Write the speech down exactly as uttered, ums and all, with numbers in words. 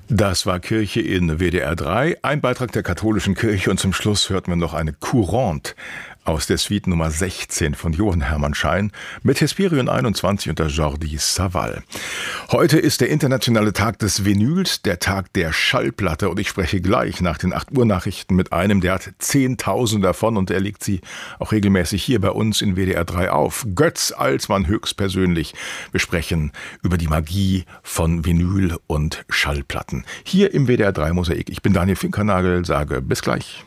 Das war Kirche in W D R drei, ein Beitrag der katholischen Kirche, und zum Schluss hörten wir noch eine Courante aus der Suite Nummer sechzehn von Johann Hermann Schein mit Hesperion einundzwanzig unter Jordi Savall. Heute ist der internationale Tag des Vinyls, der Tag der Schallplatte, und ich spreche gleich nach den acht Uhr Nachrichten mit einem, der hat zehntausend davon und er legt sie auch regelmäßig hier bei uns in W D R drei auf. Götz Alsmann höchstpersönlich. Wir sprechen über die Magie von Vinyl und Schallplatten. Hier im W D R drei Mosaik. Ich bin Daniel Finkernagel, sage bis gleich.